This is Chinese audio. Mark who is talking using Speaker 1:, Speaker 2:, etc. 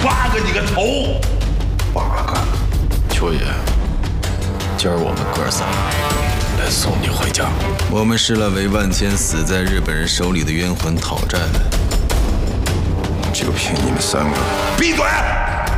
Speaker 1: 8个你个头！8个，
Speaker 2: 秋爷，今儿我们哥仨来送你回家。
Speaker 3: 我们是来为万千死在日本人手里的冤魂讨债的，
Speaker 2: 就凭你们3个，
Speaker 1: 闭嘴！